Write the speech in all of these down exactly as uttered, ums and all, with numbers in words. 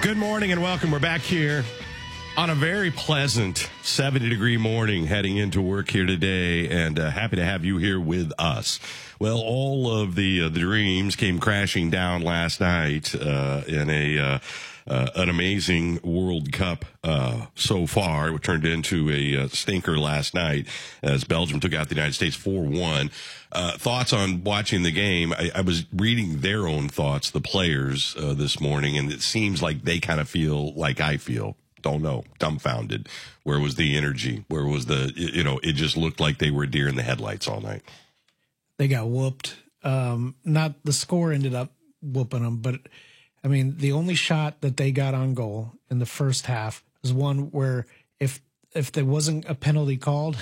Good morning and welcome. We're back here on a very pleasant seventy degree morning heading into work here today, and uh, happy to have you here with us. Well, all of the uh, the dreams came crashing down last night uh, in a uh, uh, an amazing World Cup uh, so far. It turned into a uh, stinker last night as Belgium took out the United States four one. Uh, thoughts on watching the game? I, I was reading their own thoughts, the players, uh, this morning, and it seems like they kind of feel like I feel. Don't know, dumbfounded. Where was the energy? Where was the, you know, it just looked like they were deer in the headlights all night. They got whooped. Um, not the score ended up whooping them, but I mean, the only shot that they got on goal in the first half was one where if if there wasn't a penalty called,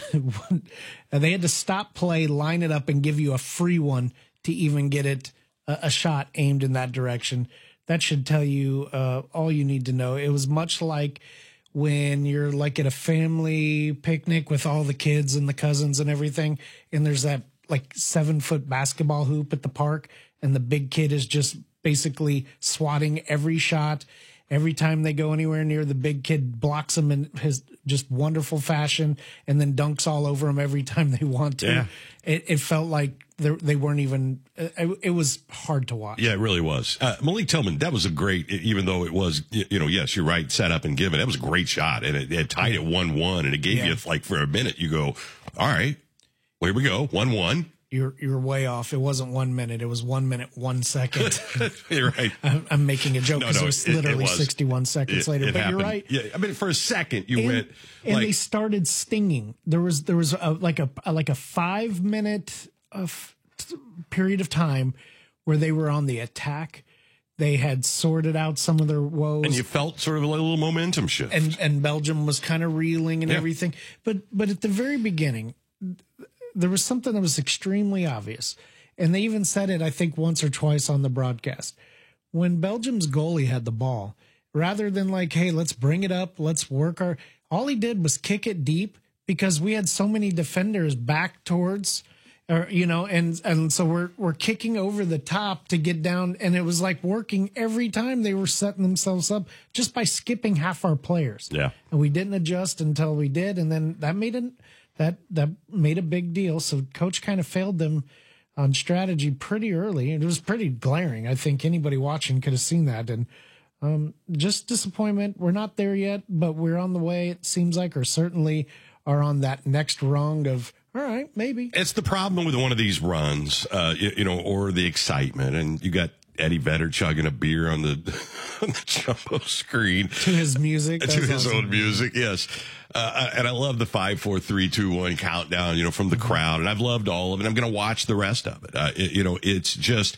they had to stop play, line it up, and give you a free one to even get it a, a shot aimed in that direction. That should tell you uh, all you need to know. It was much like when you're like at a family picnic with all the kids and the cousins and everything, and there's that like seven foot basketball hoop at the park, and the big kid is just basically swatting every shot. Every time they go anywhere near, the big kid blocks them in his just wonderful fashion and then dunks all over them every time they want to. Yeah. It, it felt like they weren't even, it, it was hard to watch. Yeah, it really was. Uh, Malik Tillman, that was a great, even though it was, you know, yes, you're right, set up and given. That was a great shot. And it, it tied it one one, and it gave yeah. you, like, for a minute, you go, all right, here we go, one one. You're you're way off. It wasn't one minute. It was one minute, one second. You're right. I'm, I'm making a joke because no, no, it was literally it, it was. sixty-one seconds it, later. It but happened. You're right. Yeah, I mean, for a second, you and, went and like, they started stinging. There was there was a, like a, a like a five minute of period of time where they were on the attack. They had sorted out some of their woes, and you felt sort of a little momentum shift. And and Belgium was kind of reeling and yeah. everything. But but at the very beginning, there was something that was extremely obvious. And they even said it, I think, once or twice on the broadcast. When Belgium's goalie had the ball, rather than like, hey, let's bring it up, let's work our, all he did was kick it deep because we had so many defenders back towards, or, you know, and, and so we're, we're kicking over the top to get down. And it was like working every time they were setting themselves up just by skipping half our players. Yeah. And we didn't adjust until we did. And then that made it, that, that made a big deal. So coach kind of failed them on strategy pretty early. It was pretty glaring. I think anybody watching could have seen that. And um, just disappointment. We're not there yet, but we're on the way, it seems like, or certainly are on that next rung of, all right, maybe. It's the problem with one of these runs, uh, you, you know, or the excitement. And you got Eddie Vedder chugging a beer on the, on the jumbo screen. To his music. To his awesome. own music, yes. Uh, and I love the five, four, three, two, one countdown, you know, from the crowd. And I've loved all of it. I'm going to watch the rest of it. Uh, it. You know, it's just,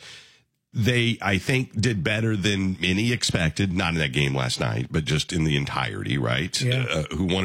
they, I think, did better than many expected. Not in that game last night, but just in the entirety, right? Yeah. Uh, who wanted